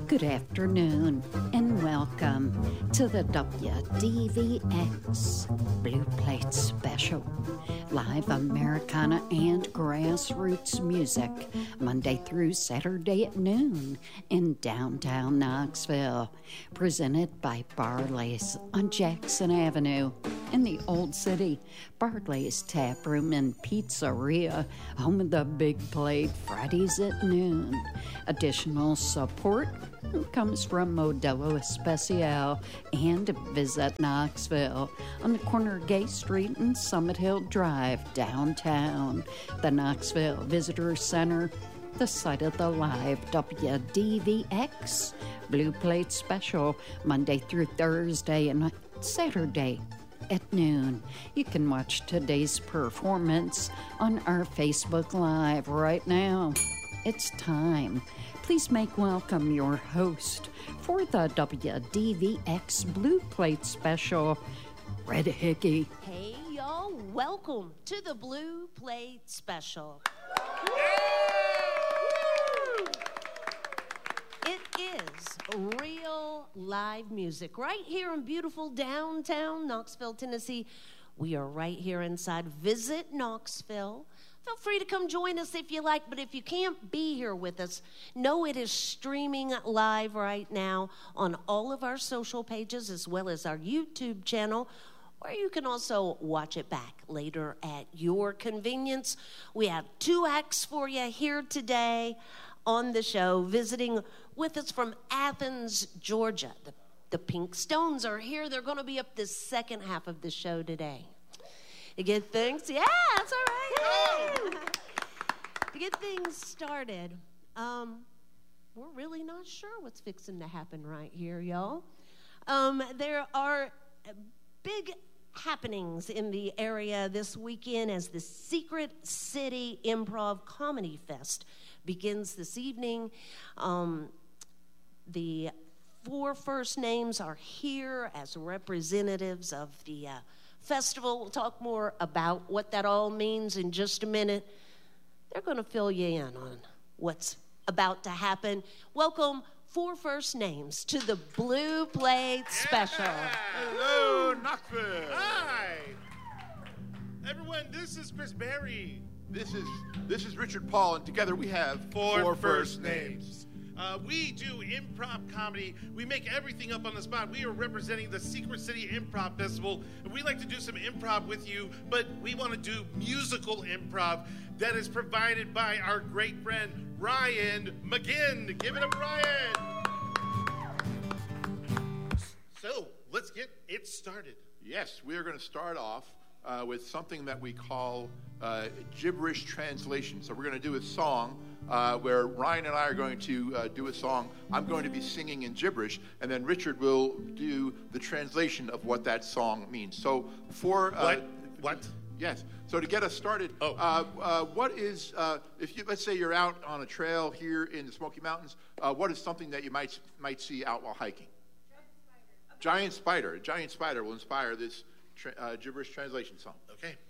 Good afternoon and welcome to the WDVX Blue Plate Special. Live Americana and grassroots music, Monday through Saturday at noon in downtown Knoxville. Presented by Barley's on Jackson Avenue in the Old City. Barley's Tap Room and Pizzeria, home of the Big Plate, Fridays at noon. Additional support comes from Modelo Especial and Visit Knoxville on the corner of Gay Street and Summit Hill Drive, downtown. The Knoxville Visitor Center, the site of the live WDVX Blue Plate Special, Monday through Thursday and Saturday at noon. You can watch today's performance on our Facebook Live right now. It's time. Please make welcome your host for the WDVX Blue Plate Special, Red Hickey. Hey, y'all. Welcome to the Blue Plate Special. It is real live music right here in beautiful downtown Knoxville, Tennessee. We are right here inside Visit Knoxville. Feel free to come join us if you like, but if you can't be here with us, know it is streaming live right now on all of our social pages as well as our YouTube channel, or you can also watch it back later at your convenience. We have two acts for you here today on the show. Visiting with us from Athens, Georgia, the Pink Stones are here. They're going to be up the second half of the show today. To get things, yeah, that's all right. To get things started, we're really not sure what's fixing to happen right here, y'all. There are big happenings in the area this weekend as the Secret City Improv Comedy Fest begins this evening. The four first names are here as representatives of the festival. We'll talk more about what that all means in just a minute. They're going to fill you in on what's about to happen. Welcome, four first names, to the Blue Plate Special. Hello, Knoxville. Hi. Everyone, this is Chris Berry. This is Richard Paul, and together we have Four first names. We do improv comedy. We make everything up on the spot. We are representing the Secret City Improv Festival, and we like to do some improv with you, but we want to do musical improv that is provided by our great friend, Ryan McGinn. Give it up, Ryan. So, let's get it started. Yes, we are going to start off with something that we call gibberish translation. So we're going to do a song where Ryan and I are going to do a song. I'm going to be singing in gibberish, and then Richard will do the translation of what that song means. So for What? Yes. So to get us started, what is let's say you're out on a trail here in the Smoky Mountains, what is something that you might see out while hiking? Giant spider. A giant spider will inspire this gibberish translation song. Okay.